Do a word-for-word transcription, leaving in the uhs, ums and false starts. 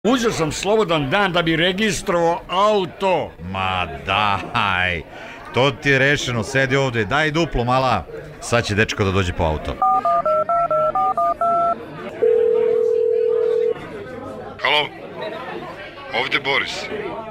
Uzeo sam slobodan dan da bi registrovao auto. Ma daj, to ti je rešeno, sedi ovde, daj duplo mala. Sad će dečko da dođe po auto. Halo, ovde Boris.